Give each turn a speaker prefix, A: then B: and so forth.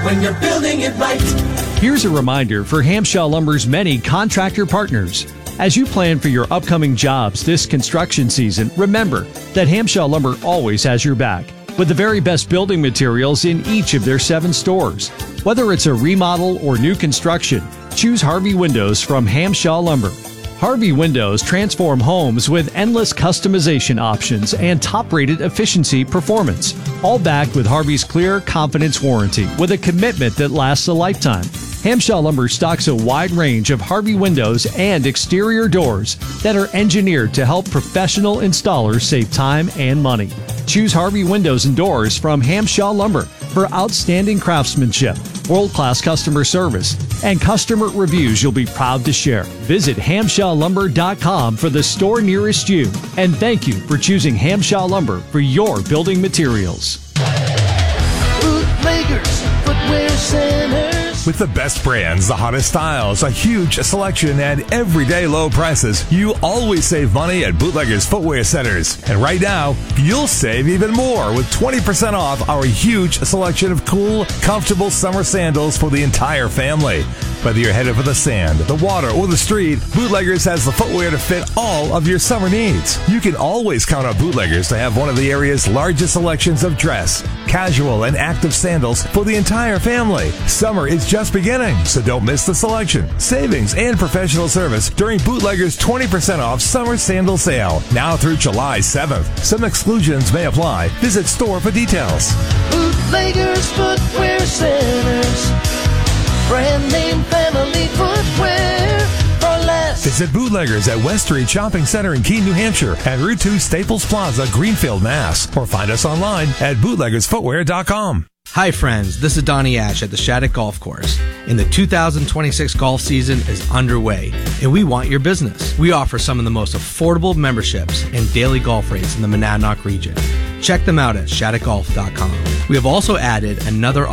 A: when you're building it right.
B: Here's a reminder for Hamshaw Lumber's many contractor partners. As you plan for your upcoming jobs this construction season, remember that Hamshaw Lumber always has your back with the very best building materials in each of their 7 stores. Whether it's a remodel or new construction, choose Harvey Windows from Hamshaw Lumber. Harvey Windows transform homes with endless customization options and top-rated efficiency performance, all backed with Harvey's clear confidence warranty with a commitment that lasts a lifetime. Hamshaw Lumber stocks a wide range of Harvey windows and exterior doors that are engineered to help professional installers save time and money. Choose Harvey Windows and Doors from Hamshaw Lumber for outstanding craftsmanship, world-class customer service, and customer reviews you'll be proud to share. Visit HamshawLumber.com for the store nearest you. And thank you for choosing Hamshaw Lumber for your building materials.
C: Bootleggers Footwear Center.
D: With the best brands, the hottest styles, a huge selection, and everyday low prices, you always save money at Bootleggers Footwear Centers. And right now, you'll save even more with 20% off our huge selection of cool, comfortable summer sandals for the entire family. Whether you're headed for the sand, the water, or the street, Bootleggers has the footwear to fit all of your summer needs. You can always count on Bootleggers to have one of the area's largest selections of dress, casual, and active sandals for the entire family. Summer is just beginning, so don't miss the selection, savings, and professional service during Bootleggers' 20% off summer sandal sale, now through July 7th. Some exclusions may apply. Visit store for details.
C: Bootleggers Footwear Centers. Brand name family footwear for less.
D: Visit Bootleggers at West Street Shopping Center in Keene, New Hampshire, and Route 2 Staples Plaza, Greenfield, Mass. Or find us online at bootleggersfootwear.com.
E: Hi friends, this is Donnie Ash at the Shattuck Golf Course, and the 2026 golf season is underway, and we want your business. We offer some of the most affordable memberships and daily golf rates in the Monadnock region. Check them out at shattuckgolf.com. We have also added another